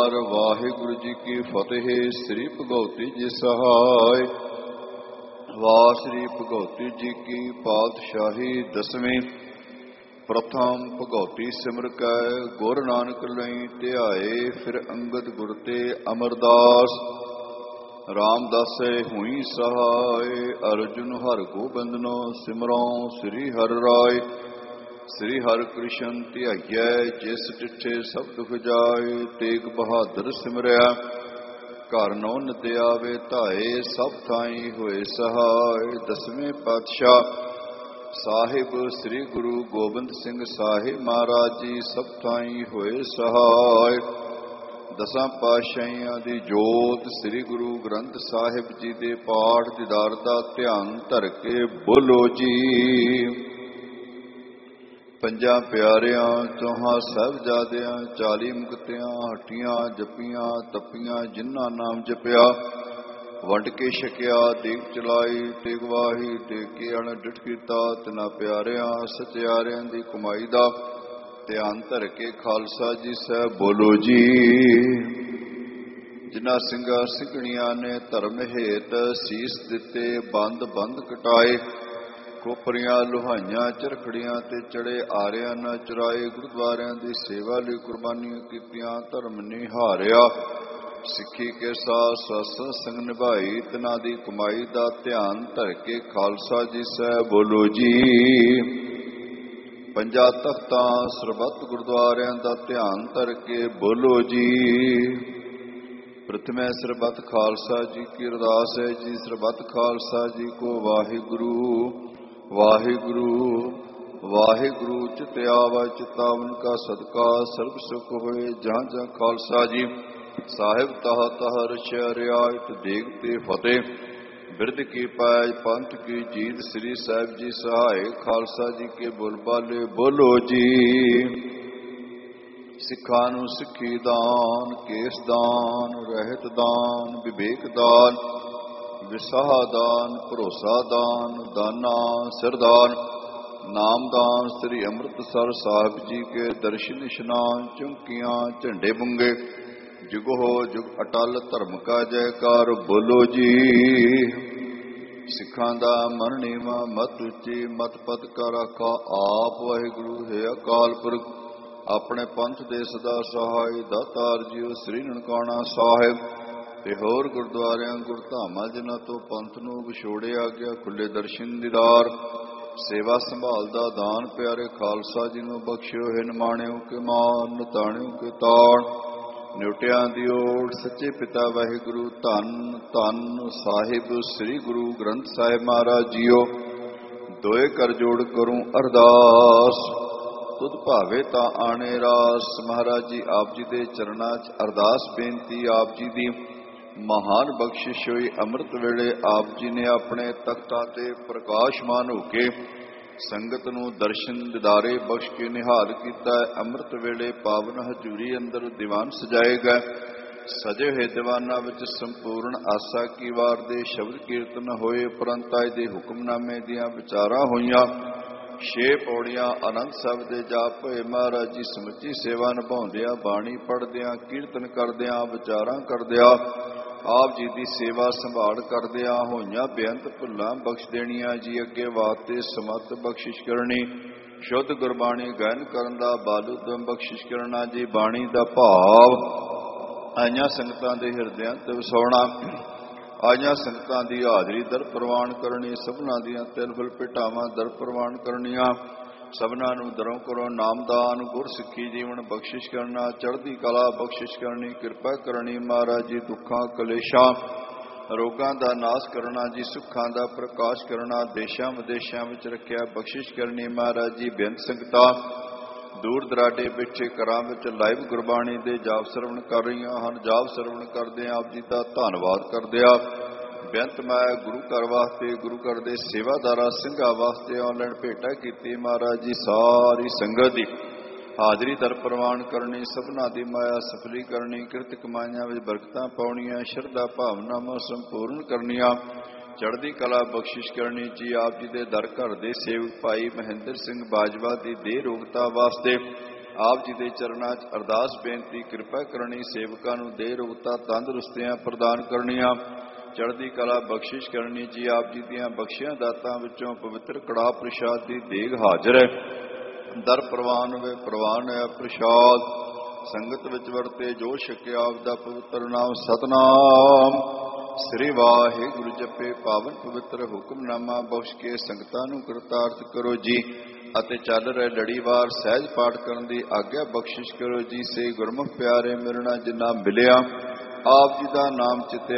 ਓਂਕਾਰ ਵਾਹਿਗੁਰੂ ਜੀ ਕੀ ਫਤਿਹ। ਸ੍ਰੀ ਭਗਉਤੀ ਜੀ ਸਹਾਇ। ਵਾਹਿ ਸ੍ਰੀ ਭਗਉਤੀ ਜੀ ਕੀ ਪਾਤਸ਼ਾਹੀ ਦਸਵੀਂ। ਪ੍ਰਥਮ ਭਗਉਤੀ ਸਿਮਰ ਕੈ ਗੁਰ ਨਾਨਕ ਲਈ ਧਿਆਏ। ਫਿਰ ਅੰਗਦ ਗੁਰ ਤੇ ਅਮਰਦਾਸ ਰਾਮਦਾਸੇ ਹੋਈ ਸਹਾਇ। ਅਰਜੁਨ ਹਰਿ ਗੋਬਿੰਦਨੋ ਸਿਮਰਉ ਸ੍ਰੀ ਹਰਿ ਰਾਇ। ਸ੍ਰੀ ਹਰਿ ਕ੍ਰਿਸ਼ਨ ਧਿਆਈਐ ਜਿਸ ਡਿਠੇ ਸਭ ਦੁਖ ਜਾਏ। ਤੇਗ ਬਹਾਦਰ ਸਿਮਰਿਆ ਘਰ ਨੋ ਨਿਤ ਆਵੇ ਧਾਏ। ਸਭ ਥਾਈ ਹੋਏ ਸਹਾਇ। ਦਸਵੇਂ ਪਾਤਸ਼ਾਹ ਸਾਹਿਬ ਸ੍ਰੀ ਗੁਰੂ ਗੋਬਿੰਦ ਸਿੰਘ ਸਾਹਿਬ ਮਹਾਰਾਜ ਜੀ ਸਭ ਥਾਈ ਹੋਏ ਸਹਾਇ। ਦਸਾਂ ਪਾਤਸ਼ਾਹੀਆਂ ਦੀ ਜੋਤ ਸ੍ਰੀ ਗੁਰੂ ਗ੍ਰੰਥ ਸਾਹਿਬ ਜੀ ਦੇ ਪਾਠ ਦੀਦਾਰ ਦਾ ਧਿਆਨ ਧਰ ਕੇ ਬੋਲੋ ਜੀ। ਪੰਜਾਂ ਪਿਆਰਿਆਂ ਚੌਹਾਂ ਸਾਹਿਬਜ਼ਾਦਿਆਂ 40 ਮੁਕਤਿਆਂ ਹੱਟੀਆਂ ਜਪੀਆਂ ਤਪੀਆਂ ਜਿਨ੍ਹਾਂ ਨਾਮ ਜਪਿਆ ਵੰਡ ਕੇ ਛਕਿਆ ਦੀਪ ਚਲਾਈ ਤੇਗ ਵਾਹੀ ਟੇਕ ਕੇ ਅਣ ਡਿਠ ਕੀਤਾ। ਤਿਨਾਂ ਪਿਆਰਿਆਂ ਸਚਿਆਰਿਆਂ ਦੀ ਕਮਾਈ ਦਾ ਧਿਆਨ ਧਰ ਕੇ ਖਾਲਸਾ ਜੀ ਸਾਹਿਬ ਬੋਲੋ ਜੀ। ਜਿਨ੍ਹਾਂ ਸਿੰਘਾਂ ਸਿੰਘਣੀਆਂ ਨੇ ਧਰਮ ਹੇਤ ਸੀਸ ਦਿੱਤੇ ਬੰਦ ਬੰਦ ਕਟਾਏ। ਖੋਪਰੀਆਂ ਲੁਹਾਈਆਂ ਚਰਖੜੀਆਂ ਤੇ ਚੜੇ ਆਰਿਆਂ ਨਾ ਚੁਰਾਏ। ਗੁਰਦੁਆਰਿਆਂ ਦੀ ਸੇਵਾ ਲਈ ਕੁਰਬਾਨੀਆਂ ਕੀਤੀਆਂ ਧਰਮ ਨਿਹਾਰਿਆ। ਸਿੱਖੀ ਕੇ ਸਾਥ ਸਤਸੰਗ ਸੰਗ ਨਿਭਾਈ। ਤਿਨਾਂ ਦੀ ਕਮਾਈ ਦਾ ਧਿਆਨ ਧਰ ਕੇ ਖਾਲਸਾ ਜੀ ਸਾਹਿਬ ਬੋਲੋ ਜੀ। ਪੰਜਾਂ ਤਖਤਾਂ ਸਰਬੱਤ ਗੁਰਦੁਆਰਿਆਂ ਦਾ ਧਿਆਨ ਧਰ ਕੇ ਬੋਲੋ ਜੀ। ਪ੍ਰਥਮੇ ਸਰਬੱਤ ਖਾਲਸਾ ਜੀ ਕੀ ਅਰਦਾਸ ਹੈ ਜੀ। ਸਰਬੱਤ ਖਾਲਸਾ ਜੀ ਕੋ ਵਾਹਿਗੁਰੂ ਵਾਹਿਗੁਰੂ ਵਾਹਿਗੁਰੂ। ਚਿਤ ਆਵੈ ਚਿਤਾਵਨ ਕਾ ਸਦਕਾ ਸਰਬ ਸੁਖ ਹੋਏ। ਜਹਾਂ ਜਹਾਂ ਖਾਲਸਾ ਜੀ ਸਾਹਿਬ ਤਹ ਤਹ ਰਛਿਆ ਰਿਆਇਤ ਦੇਗ ਤੇ ਫਤਿਹ। ਬਿਰਧ ਕੀ ਪਾਇ ਪੰਥ ਕੀ ਜੀਤ ਸ੍ਰੀ ਸਾਹਿਬ ਜੀ ਸਹਾਇ। ਖਾਲਸਾ ਜੀ ਕੇ ਬੋਲਬਾਲੇ ਬੋਲੋ ਜੀ। ਸਿੱਖਾਂ ਨੂੰ ਸਿੱਖੀ ਦਾਨ ਕੇਸ ਦਾਨ ਰਹਿਤ ਦਾਨ ਵਿਵੇਕ ਦਾਨ ਵਿਸਾਹ ਦਾਨ ਭਰੋਸਾ ਦਾਨ ਦਾਨਾ ਸਿਰਦਾਨ ਨਾਮਦਾਨ। ਸ੍ਰੀ ਅੰਮ੍ਰਿਤਸਰ ਸਾਹਿਬ ਜੀ ਕੇ ਦਰਸ਼ਨ ਇਸ਼ਨਾਨ ਚੌਂਕੀਆਂ ਝੰਡੇ ਬੁੰਗੇ ਜੁਗੋ ਜੁਗ ਅਟਲ ਧਰਮ ਕਾ ਜੈਕਾਰ ਬੋਲੋ ਜੀ। ਸਿੱਖਾਂ ਦਾ ਮਨ ਨੀਵਾਂ ਮਤ ਉੱਚੀ ਮਤ ਪਦ ਕਾ ਰਾਖਾ ਆਪ ਵਾਹਿਗੁਰੂ ਹੈ ਅਕਾਲ ਪੁਰਖ। ਆਪਣੇ ਪੰਥ ਦੇ ਸਦਾ ਸਹਾਈ ਦਾਤਾਰ ਜੀਓ ਸ੍ਰੀ ਨਨਕਾਣਾ ਸਾਹਿਬ ਤੇ ਹੋਰ ਗੁਰਦੁਆਰਿਆਂ ਗੁਰਧਾਮਾਂ ਜਿਨ੍ਹਾਂ ਤੋਂ ਪੰਥ ਨੂੰ ਵਿਛੋੜਿਆ ਗਿਆ ਖੁੱਲੇ ਦਰਸ਼ਨ ਦੀਦਾਰ ਸੇਵਾ ਸੰਭਾਲ ਦਾ ਦਾਨ ਪਿਆਰੇ ਖਾਲਸਾ ਜੀ ਨੂੰ ਬਖਸ਼ਿਓ। ਹੈ ਨਿਮਾਣਿਓ ਕੇ ਮਾਨ ਨਤਾਣਿਓ ਕੇ ਤਾਣ ਨਿਉਟਿਆਂ ਦੀ ਓਟ ਸੱਚੇ ਪਿਤਾ ਵਾਹਿਗੁਰੂ ਧੰਨ ਧੰਨ ਸਾਹਿਬ ਸ੍ਰੀ ਗੁਰੂ ਗ੍ਰੰਥ ਸਾਹਿਬ ਮਹਾਰਾਜ ਜੀਓ। ਦੋਏ ਕਰ ਜੋੜ ਕਰੂੰ ਅਰਦਾਸ ਤੁਧ ਭਾਵੇ ਤਾਂ ਆਣੇ ਰਾਸ। ਮਹਾਰਾਜ ਜੀ ਆਪ ਜੀ ਦੇ ਚਰਨਾਂ 'ਚ ਅਰਦਾਸ ਬੇਨਤੀ। ਆਪ ਜੀ ਦੀ ਮਹਾਨ ਬਖਸ਼ਿਸ਼ ਹੋਈ ਅੰਮ੍ਰਿਤ ਵੇਲੇ ਆਪ ਜੀ ਨੇ ਆਪਣੇ ਤਖਤਾਂ ਤੇ ਪ੍ਰਕਾਸ਼ਮਾਨ ਹੋ ਕੇ ਸੰਗਤ ਨੂੰ ਦਰਸ਼ਨ ਦਿਦਾਰੇ ਬਖਸ਼ ਕੇ ਨਿਹਾਲ ਕੀਤਾ। ਅੰਮ੍ਰਿਤ ਵੇਲੇ ਪਾਵਨ ਹਜ਼ੂਰੀ ਅੰਦਰ ਦੀਵਾਨ ਸਜਾਏ ਗਏ। ਸਜੇ ਹੋਏ ਦੀਵਾਨਾਂ ਵਿੱਚ ਸੰਪੂਰਨ ਆਸਾ ਕੀ ਵਾਰ ਦੇ ਸ਼ਬਦ ਕੀਰਤਨ ਹੋਏ। ਉਪਰੰਤ ਅੱਜ ਦੇ ਹੁਕਮਨਾਮੇ ਦੀਆਂ ਵਿਚਾਰਾਂ ਹੋਈਆਂ। 6 ਪੌੜੀਆਂ ਆਨੰਦ ਸਾਹਿਬ ਦੇ ਜਾਪ ਹੋਏ। ਮਹਾਰਾਜ ਜੀ ਸਮੁੱਚੀ ਸੇਵਾ ਨਿਭਾਉਂਦਿਆਂ ਬਾਣੀ ਪੜ੍ਹਦਿਆਂ ਕੀਰਤਨ ਕਰਦਿਆਂ ਵਿਚਾਰਾਂ ਕਰਦਿਆਂ ਆਪ ਜੀ ਦੀ ਸੇਵਾ ਸੰਭਾਲ ਕਰਦਿਆਂ ਹੋਈਆਂ ਬੇਅੰਤ ਭੁੱਲਾਂ ਬਖਸ਼ ਦੇਣੀਆਂ ਜੀ। ਅੱਗੇ ਵਾਸਤੇ ਸਮਤ ਬਖਸ਼ਿਸ਼ ਕਰਨੀ ਸ਼ੁੱਧ ਗੁਰਬਾਣੀ ਗਾਇਨ ਕਰਨ ਦਾ ਬਲ ਉਦਮ ਬਖਸ਼ਿਸ਼ ਕਰਨਾ ਜੀ। ਬਾਣੀ ਦਾ ਭਾਵ ਆਈਆਂ ਸੰਗਤਾਂ ਦੇ ਹਿਰਦਿਆਂ ਤੇ ਵਸਾਉਣਾ। ਆਈਆਂ ਸੰਗਤਾਂ ਦੀ ਹਾਜ਼ਰੀ ਦਰ ਪ੍ਰਵਾਨ ਕਰਨੀ। ਸਭਨਾਂ ਦੀਆਂ ਤਿਲ ਫੁਲ ਭੇਟਾਵਾਂ ਦਰ ਪ੍ਰਵਾਨ ਕਰਨੀਆਂ। ਸਭਨਾਂ ਨੂੰ ਦਰੋਂ ਕਰੋ ਨਾਮਦਾਨ ਗੁਰ ਸਿੱਖੀ ਜੀਵਨ ਬਖਸ਼ਿਸ਼ ਕਰਨਾ। ਚੜ੍ਹਦੀ ਕਲਾ ਬਖਸ਼ਿਸ਼ ਕਰਨੀ ਕਿਰਪਾ ਕਰਨੀ। ਮਹਾਰਾਜ ਜੀ ਦੁੱਖਾਂ ਕਲੇਸ਼ਾਂ ਰੋਗਾਂ ਦਾ ਨਾਸ਼ ਕਰਨਾ ਜੀ। ਸੁੱਖਾਂ ਦਾ ਪ੍ਰਕਾਸ਼ ਕਰਨਾ। ਦੇਸ਼ਾਂ ਵਿਦੇਸ਼ਾਂ ਵਿੱਚ ਰੱਖਿਆ ਬਖਸ਼ਿਸ਼ ਕਰਨੀ। ਮਹਾਰਾਜ ਜੀ ਬੇਅੰਤ ਸੰਗਤਾਂ ਦੂਰ ਦਰਾਡੇ ਬੈਠੇ ਘਰਾਂ ਵਿੱਚ ਲਾਈਵ ਗੁਰਬਾਣੀ ਦੇ ਜਾਪ ਸਰਵਣ ਕਰ ਰਹੀਆਂ ਹਨ। ਜਾਪ ਸਰਵਣ ਕਰਦੇ ਆਪ ਜੀ ਦਾ ਧੰਨਵਾਦ ਕਰਦੇ ਆ। ਬੇਅੰਤ ਮੈਂ ਗੁਰੂ ਘਰ ਵਾਸਤੇ ਗੁਰੂ ਘਰ ਦੇ ਸੇਵਾਦਾਰਾਂ ਸਿੰਘਾਂ ਵਾਸਤੇ ਆਨਲਾਈਨ ਭੇਟਾ ਕੀਤੀ। ਮਹਾਰਾਜ ਜੀ ਸਾਰੀ ਸੰਗਤ ਦੀ ਹਾਜ਼ਰੀ ਦਰ ਪ੍ਰਵਾਨ ਕਰਨੀ। ਸਭਨਾਂ ਦੀ ਮਾਇਆ ਸਫਲੀ ਕਰਨੀ। ਕਿਰਤ ਕਮਾਈਆਂ ਵਿੱਚ ਬਰਕਤਾਂ ਪਾਉਣੀਆਂ। ਸ਼ਰਧਾ ਭਾਵਨਾਵਾਂ ਸੰਪੂਰਨ ਕਰਨੀਆਂ। ਚੜ੍ਹਦੀ ਕਲਾ ਬਖਸ਼ਿਸ਼ ਕਰਨੀ ਜੀ। ਆਪ ਜੀ ਦੇ ਦਰ ਘਰ ਦੇ ਸੇਵਕ ਭਾਈ ਮਹਿੰਦਰ ਸਿੰਘ ਬਾਜਵਾ ਦੀ ਦੇਹ ਰੋਗਤਾ ਵਾਸਤੇ ਆਪ ਜੀ ਦੇ ਚਰਨਾਂ 'ਚ ਅਰਦਾਸ ਬੇਨਤੀ, ਕਿਰਪਾ ਕਰਨੀ, ਸੇਵਕਾਂ ਨੂੰ ਦੇ ਰੁਗਤਾ ਤੰਦਰੁਸਤੀਆਂ ਪ੍ਰਦਾਨ ਕਰਨੀਆਂ, ਚੜ੍ਹਦੀ ਕਲਾ ਬਖਸ਼ਿਸ਼ ਕਰਨੀ ਜੀ। ਆਪ ਜੀ ਦੀਆਂ ਬਖਸ਼ੀਆਂ ਦਾਤਾਂ ਵਿੱਚੋਂ ਪਵਿੱਤਰ ਕੜਾਹ ਪ੍ਰਸ਼ਾਦ ਦੀ ਦੇਗ ਹਾਜ਼ਰ ਹੈ। ਦਰ ਪ੍ਰਵਾਨ ਵੇ ਪ੍ਰਵਾਨ ਹੈ ਪ੍ਰਸ਼ਾਦ, ਸੰਗਤ ਵਿੱਚ ਵਰਤੇ ਜੋ ਛਕਿਆ ਆਪ ਦਾ ਪਵਿੱਤਰ ਨਾਮ ਸਤਨਾਮ ਸ੍ਰੀ ਵਾਹਿਗੁਰੂ ਜਪੇ। ਪਾਵਨ ਪਵਿੱਤਰ ਹੁਕਮਨਾਮਾ ਬਖਸ਼ ਕੇ ਸੰਗਤਾਂ ਨੂੰ ਕਰਤਾਰਥ ਕਰੋ ਜੀ, ਅਤੇ ਚੱਲ ਰਹੇ ਲੜੀਵਾਰ ਸਹਿਜ ਪਾਠ ਕਰਨ ਦੀ ਆਗਿਆ ਬਖਸ਼ਿਸ਼ ਕਰੋ ਜੀ। ਸੇ ਗੁਰਮੁਖ ਪਿਆਰੇ ਮਿਲਣਾ ਜਿਨ੍ਹਾਂ ਮਿਲਿਆ, ਆਪ ਜੀ ਦਾ ਨਾਮ ਚਿਤਿਆ